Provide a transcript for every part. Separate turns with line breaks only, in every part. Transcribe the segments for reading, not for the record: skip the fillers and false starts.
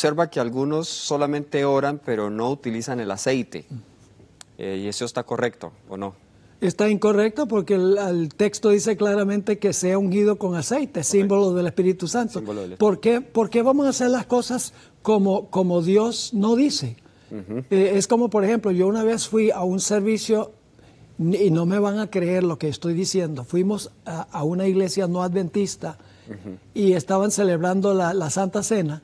observa que algunos solamente oran, pero no utilizan el aceite. ¿Y eso está correcto o no?
Está incorrecto porque el texto dice claramente que sea ungido con aceite, símbolo del Espíritu Santo. ¿Por qué vamos a hacer las cosas como Dios no dice? Es como, por ejemplo, yo una vez fui a un servicio, y no me van a creer lo que estoy diciendo, fuimos a una iglesia no adventista y estaban celebrando la Santa Cena.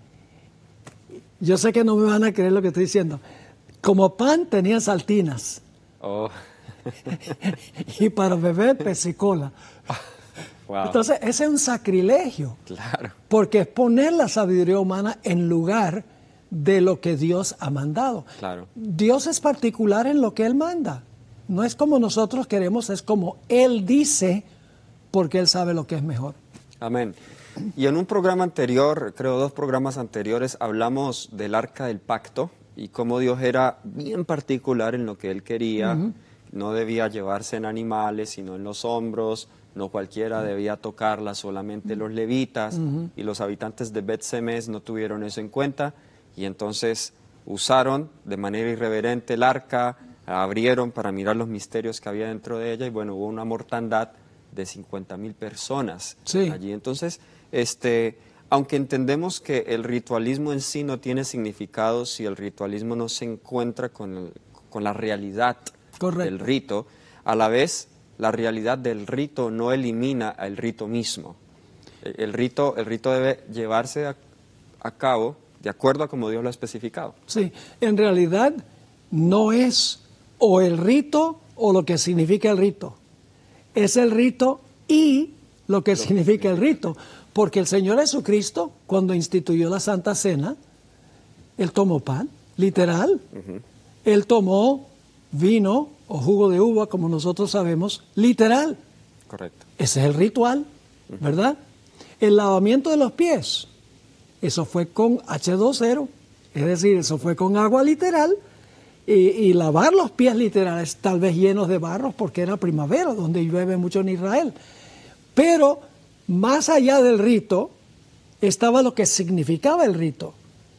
Yo sé que no me van a creer lo que estoy diciendo. Como pan tenían saltinas.
Oh.
Y para beber pesicola.
Wow.
Entonces, ese es un sacrilegio.
Claro.
Porque es poner la sabiduría humana en lugar de lo que Dios ha mandado.
Claro.
Dios es particular en lo que Él manda. No es como nosotros queremos, es como Él dice, porque Él sabe lo que es mejor.
Amén. Y en un programa anterior, creo 2 programas anteriores, hablamos del Arca del Pacto y cómo Dios era bien particular en lo que Él quería. No debía llevarse en animales, sino en los hombros. No cualquiera debía tocarla, solamente los levitas. Y los habitantes de Bet-Semes no tuvieron eso en cuenta. Y entonces usaron de manera irreverente el arca, abrieron para mirar los misterios que había dentro de ella. Y bueno, hubo una mortandad de 50,000 personas allí. Entonces, aunque entendemos que el ritualismo en sí no tiene significado si el ritualismo no se encuentra con la realidad del rito, a la vez la realidad del rito no elimina el rito mismo. El rito debe llevarse a cabo de acuerdo a como Dios lo ha especificado.
Sí, en realidad no es o el rito o lo que significa el rito. Es el rito y lo que significa el rito. Porque el Señor Jesucristo, cuando instituyó la Santa Cena, Él tomó pan, literal. Él tomó vino o jugo de uva, como nosotros sabemos, literal.
Correcto.
Ese es el ritual, ¿verdad? El lavamiento de los pies, eso fue con H2O, es decir, eso fue con agua literal, y lavar los pies literales, tal vez llenos de barro, porque era primavera, donde llueve mucho en Israel. Pero más allá del rito, estaba lo que significaba el rito.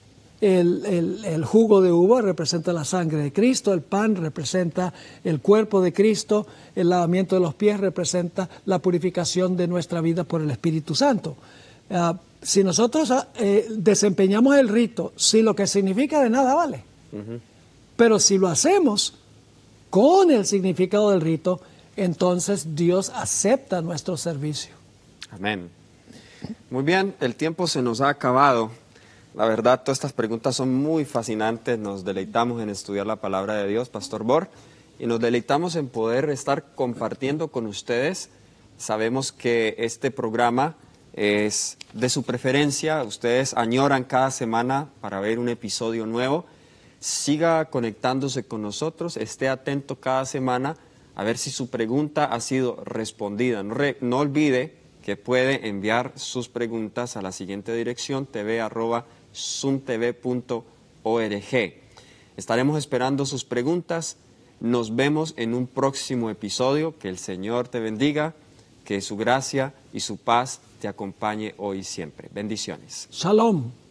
El jugo de uva representa la sangre de Cristo, el pan representa el cuerpo de Cristo, el lavamiento de los pies representa la purificación de nuestra vida por el Espíritu Santo. Si nosotros desempeñamos el rito, si lo que significa de nada vale. Pero si lo hacemos con el significado del rito, entonces Dios acepta nuestro servicio.
Amén. Muy bien, el tiempo se nos ha acabado. La verdad, todas estas preguntas son muy fascinantes. Nos deleitamos en estudiar la palabra de Dios, Pastor Bor, y nos deleitamos en poder estar compartiendo con ustedes. Sabemos que este programa es de su preferencia. Ustedes añoran cada semana para ver un episodio nuevo. Siga conectándose con nosotros, esté atento cada semana a ver si su pregunta ha sido respondida. No olvide que puede enviar sus preguntas a la siguiente dirección, tv@suntv.org. Estaremos esperando sus preguntas. Nos vemos en un próximo episodio. Que el Señor te bendiga, que su gracia y su paz te acompañe hoy y siempre. Bendiciones.
Shalom.